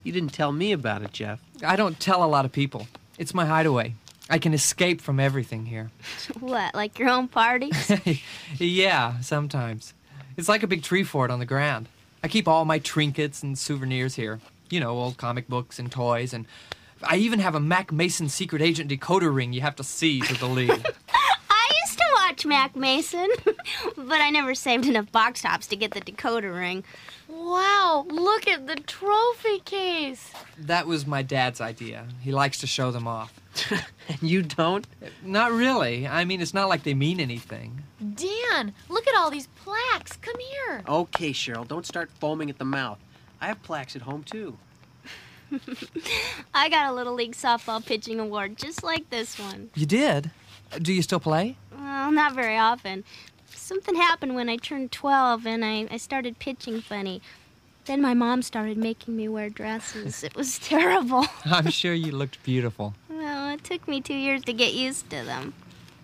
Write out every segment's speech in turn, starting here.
You didn't tell me about it, Jeff. I don't tell a lot of people. It's my hideaway. I can escape from everything here. What, like your own parties? Yeah, sometimes. It's like a big tree fort on the ground. I keep all my trinkets and souvenirs here. You know, old comic books and toys, and I even have a Mac Mason secret agent decoder ring you have to see to believe. I used to watch Mac Mason, but I never saved enough box tops to get the decoder ring. Wow, look at the trophy case. That was my dad's idea. He likes to show them off. And you don't? Not really. I mean, it's not like they mean anything. Dan, look at all these plaques. Come here. Okay, Cheryl, don't start foaming at the mouth. I have plaques at home, too. I got a Little League softball pitching award just like this one. You did? Do you still play? Well, not very often. Something happened when I turned 12 and I started pitching funny. Then my mom started making me wear dresses. It was terrible. I'm sure you looked beautiful. Well, it took me 2 years to get used to them.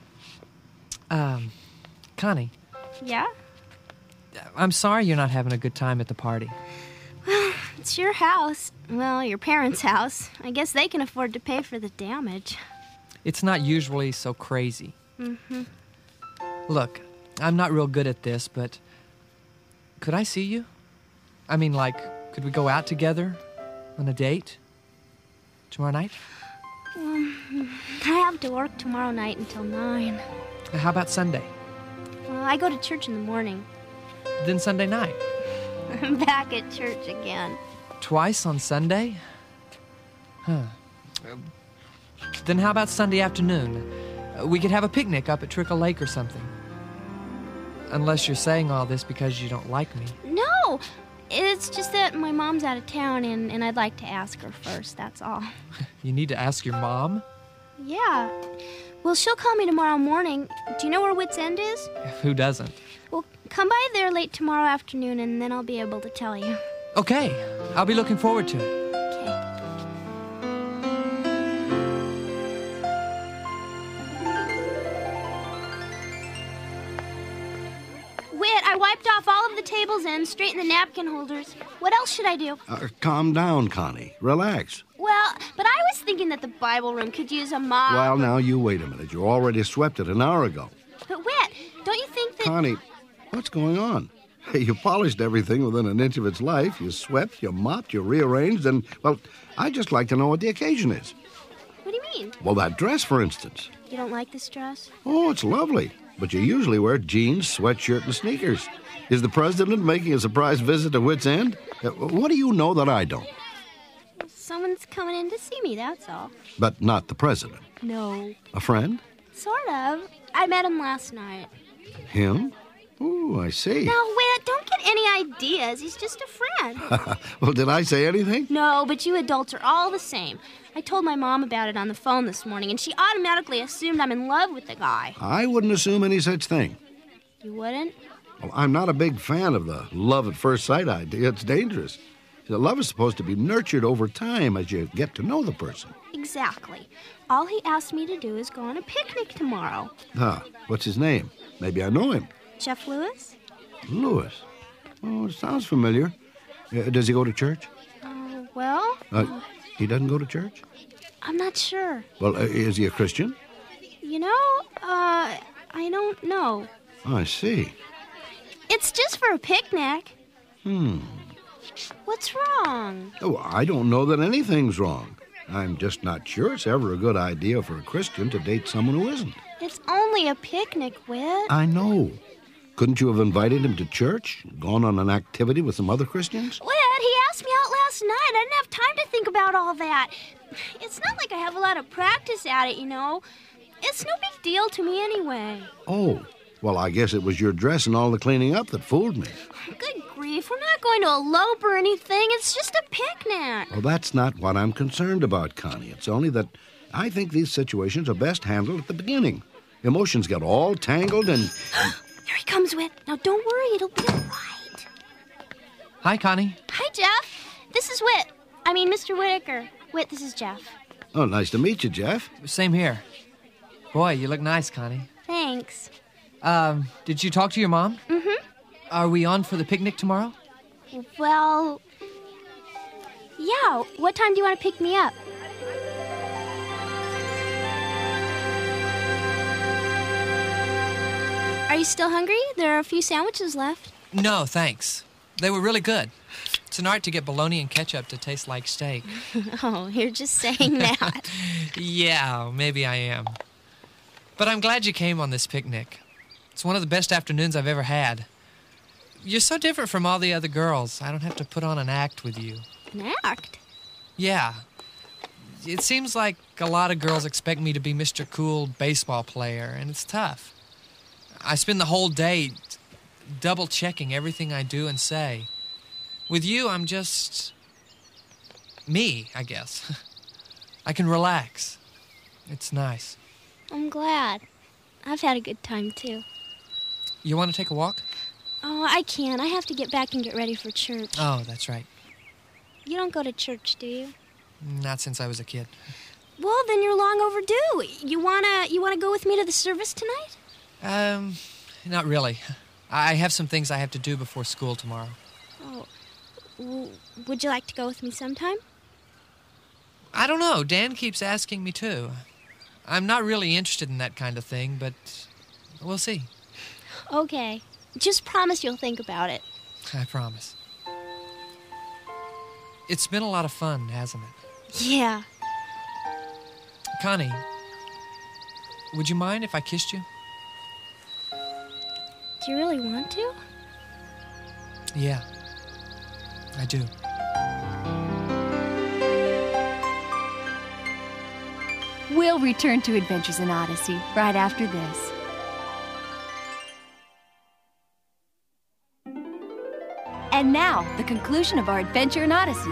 Connie, Yeah? I'm sorry you're not having a good time at the party. Well, it's your house. Well, your parents' house. I guess they can afford to pay for the damage. It's not usually so crazy. Mm-hmm. Look, I'm not real good at this, but could I see you? I mean, like, could we go out together on a date tomorrow night? I have to work tomorrow night until 9. How about Sunday? Well, I go to church in the morning. Then Sunday night? I'm back at church again. Twice on Sunday? Huh. Then how about Sunday afternoon? We could have a picnic up at Trickle Lake or something. Unless you're saying all this because you don't like me. No! It's just that my mom's out of town and I'd like to ask her first, that's all. You need to ask your mom? Yeah. Well, she'll call me tomorrow morning. Do you know where Wits End is? Who doesn't? Well, come by there late tomorrow afternoon and then I'll be able to tell you. Okay, I'll be looking forward to it. Okay. Whit, I wiped off all of the table's ends, straightened the napkin holders. What else should I do? Calm down, Connie. Relax. Well, but I was thinking that the Bible room could use a mop. Well, now, you wait a minute. You already swept it an hour ago. But Whit, don't you think that... Connie, what's going on? Hey, you polished everything within an inch of its life. You swept, you mopped, you rearranged, and, well, I'd just like to know what the occasion is. What do you mean? Well, that dress, for instance. You don't like this dress? Oh, it's lovely. But you usually wear jeans, sweatshirt, and sneakers. Is the president making a surprise visit to Wits End? What do you know that I don't? Someone's coming in to see me, that's all. But not the president. No. A friend? Sort of. I met him last night. Him? Oh, I see. Now, Whit, don't get any ideas. He's just a friend. Well, did I say anything? No, but you adults are all the same. I told my mom about it on the phone this morning, and she automatically assumed I'm in love with the guy. I wouldn't assume any such thing. You wouldn't? Well, I'm not a big fan of the love at first sight idea. It's dangerous. The love is supposed to be nurtured over time as you get to know the person. Exactly. All he asked me to do is go on a picnic tomorrow. What's his name? Maybe I know him. Jeff Lewis? Lewis. Oh, it sounds familiar. Does he go to church? Well... He doesn't go to church? I'm not sure. Well, is he a Christian? You know, I don't know. I see. It's just for a picnic. What's wrong? Oh, I don't know that anything's wrong. I'm just not sure it's ever a good idea for a Christian to date someone who isn't. It's only a picnic, Whit. I know. Couldn't you have invited him to church? Gone on an activity with some other Christians? Whit, he asked me out last night. I didn't have time to think about all that. It's not like I have a lot of practice at it, you know. It's no big deal to me anyway. Oh, well, I guess it was your dress and all the cleaning up that fooled me. Good grief, we're not going to elope or anything. It's just a picnic. Well, that's not what I'm concerned about, Connie. It's only that I think these situations are best handled at the beginning. Emotions get all tangled and... Here he comes, Whit. Now, don't worry. It'll be all right. Hi, Connie. Hi, Jeff. This is Whit. I mean, Mr. Whitaker. Whit, this is Jeff. Oh, nice to meet you, Jeff. Same here. Boy, you look nice, Connie. Thanks. Did you talk to your mom? Mm-hmm. Are we on for the picnic tomorrow? Well... Yeah, what time do you want to pick me up? Are you still hungry? There are a few sandwiches left. No, thanks. They were really good. It's an art to get bologna and ketchup to taste like steak. Oh, you're just saying that. Yeah, maybe I am. But I'm glad you came on this picnic. It's one of the best afternoons I've ever had. You're so different from all the other girls. I don't have to put on an act with you. An act? Yeah. It seems like a lot of girls expect me to be Mr. Cool baseball player, and it's tough. I spend the whole day double-checking everything I do and say. With you, I'm just me, I guess. I can relax. It's nice. I'm glad. I've had a good time, too. You want to take a walk? Oh, I can't. I have to get back and get ready for church. Oh, that's right. You don't go to church, do you? Not since I was a kid. Well, then you're long overdue. You wanna go with me to the service tonight? Not really. I have some things I have to do before school tomorrow. Oh, would you like to go with me sometime? I don't know. Dan keeps asking me to. I'm not really interested in that kind of thing, but we'll see. Okay. Just promise you'll think about it. I promise. It's been a lot of fun, hasn't it? Yeah. Connie, would you mind if I kissed you? Do you really want to? Yeah, I do. We'll return to Adventures in Odyssey right after this. And now, the conclusion of our adventure in Odyssey.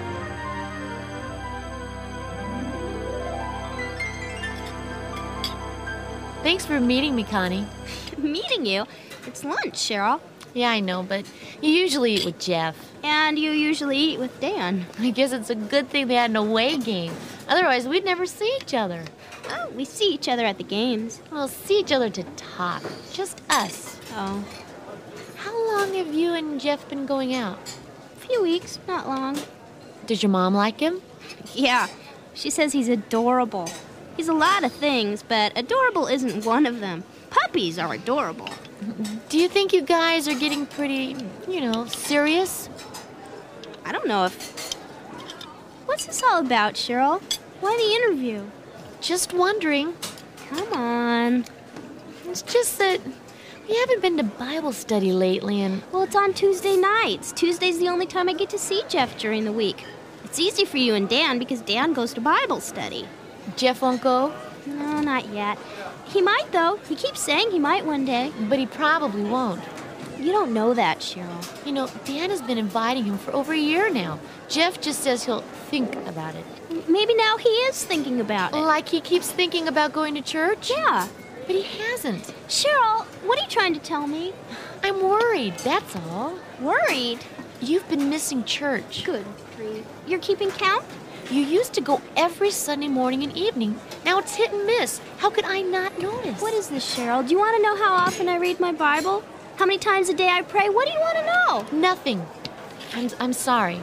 Thanks for meeting me, Connie. Meeting you? It's lunch, Cheryl. Yeah, I know, but you usually eat with Jeff. And you usually eat with Dan. I guess it's a good thing they had an away game. Otherwise, we'd never see each other. Oh, we see each other at the games. We'll see each other to talk. Just us. Oh, How long have you and Jeff been going out? a few weeks, not long. Does your mom like him? Yeah, she says he's adorable. He's a lot of things, but adorable isn't one of them. Puppies are adorable. Do you think you guys are getting pretty, serious? I don't know if... What's this all about, Cheryl? Why the interview? Just wondering. Come on. It's just that we haven't been to Bible study lately, and Well, it's on Tuesday nights. Tuesday's the only time I get to see Jeff during the week. It's easy for you and Dan because Dan goes to Bible study. Jeff won't go, No, not yet. He might, though. He keeps saying he might one day. but he probably won't. You don't know that, Cheryl. Dan has been inviting him for over a year now. Jeff just says he'll think about it. Maybe now he is thinking about it. Like he keeps thinking about going to church? Yeah. But he hasn't. Cheryl, what are you trying to tell me? I'm worried, that's all. Worried? You've been missing church. Good grief. You're keeping count? You used to go every Sunday morning and evening. Now it's hit and miss. How could I not notice? What is this, Cheryl? Do you want to know how often I read my Bible? How many times a day I pray? What do you want to know? Nothing. I'm sorry.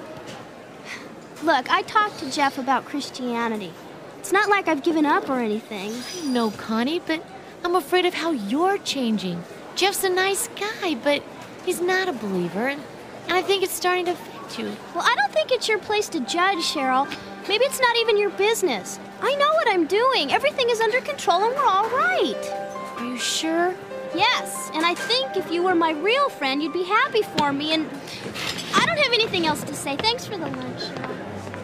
Look, I talked to Jeff about Christianity. It's not like I've given up or anything. I know, Connie, but I'm afraid of how you're changing. Jeff's a nice guy, but he's not a believer, and I think it's starting to affect you. Well, I don't think it's your place to judge, Cheryl. Maybe it's not even your business. I know what I'm doing. Everything is under control and we're all right. Are you sure? Yes, and I think if you were my real friend, you'd be happy for me, and I don't have anything else to say. Thanks for the lunch, Cheryl.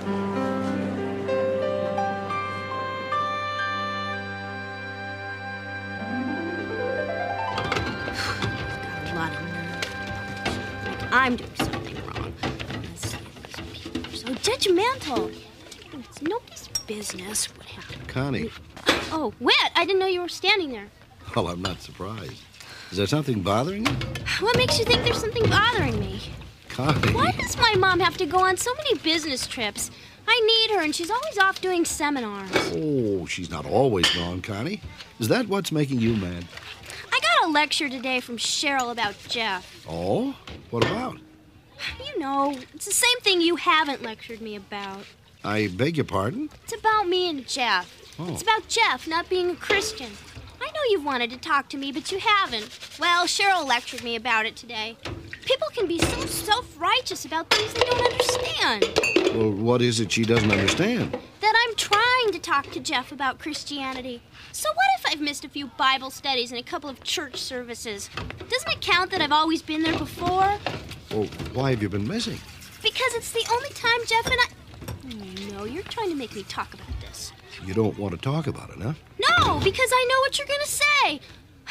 Got a lot of nerve. Like I'm doing something wrong. Let's see, these people are so judgmental. It's nobody's business what happened. Connie, Oh, Whit, I didn't know you were standing there. well, I'm not surprised. Is there something bothering you? What makes you think there's something bothering me? Connie. Why does my mom have to go on so many business trips? I need her, and she's always off doing seminars. Oh, she's not always gone, Connie. Is that what's making you mad? I got a lecture today from Cheryl about Jeff. Oh? What about? You know, it's the same thing you haven't lectured me about. I beg your pardon? It's about me and Jeff. Oh. It's about Jeff not being a Christian. I know you've wanted to talk to me, but you haven't. Well, Cheryl lectured me about it today. People can be so self-righteous about things they don't understand. Well, what is it she doesn't understand? That I'm trying to talk to Jeff about Christianity. So what if I've missed a few Bible studies and a couple of church services? Doesn't it count that I've always been there before? Well, why have you been missing? Because it's the only time Jeff and I... No, you're trying to make me talk about this. You don't want to talk about it, huh? No, because I know what you're going to say.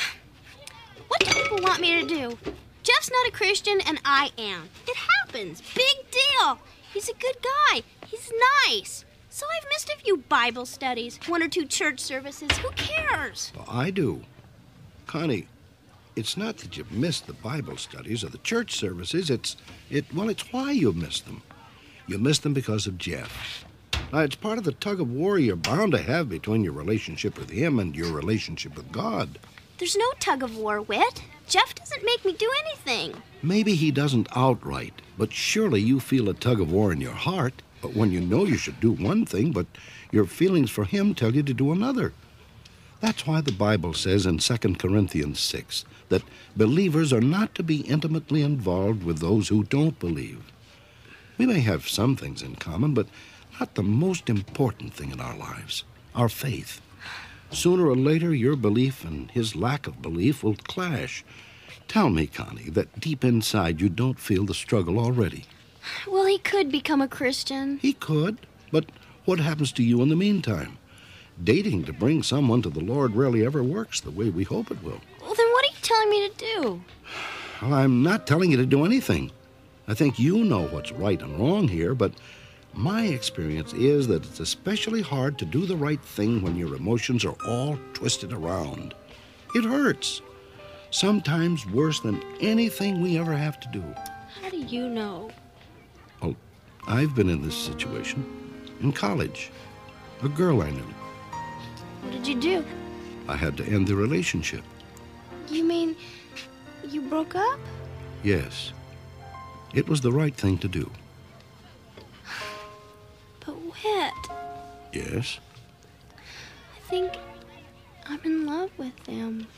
What do people want me to do? Jeff's not a Christian, and I am. It happens. Big deal. He's a good guy. He's nice. So I've missed a few Bible studies, 1 or 2 church services. Who cares? Well, I do. Connie, it's not that you've missed the Bible studies or the church services. It's why you've missed them. You missed them because of Jeff. Now, it's part of the tug of war you're bound to have between your relationship with him and your relationship with God. There's no tug of war, Whit. Jeff doesn't make me do anything. Maybe he doesn't outright, but surely you feel a tug of war in your heart when you know you should do one thing, but your feelings for him tell you to do another. That's why the Bible says in 2 Corinthians 6 that believers are not to be intimately involved with those who don't believe. We may have some things in common, but not the most important thing in our lives, our faith. Sooner or later, your belief and his lack of belief will clash. Tell me, Connie, that deep inside you don't feel the struggle already. Well, he could become a Christian. He could, but what happens to you in the meantime? Dating to bring someone to the Lord rarely ever works the way we hope it will. Well, then what are you telling me to do? Well, I'm not telling you to do anything. I think you know what's right and wrong here, but my experience is that it's especially hard to do the right thing when your emotions are all twisted around. It hurts. Sometimes worse than anything we ever have to do. How do you know? Well, I've been in this situation. In college. A girl I knew. What did you do? I had to end the relationship. You mean you broke up? Yes. It was the right thing to do. But Whit, Yes? I think I'm in love with him.